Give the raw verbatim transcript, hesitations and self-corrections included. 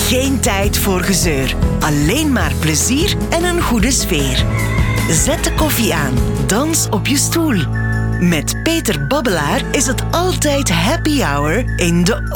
Geen tijd voor gezeur. Alleen maar plezier en een goede sfeer. Zet de koffie aan. Dans op je stoel. Met Peter Babbelaar is het altijd happy hour in de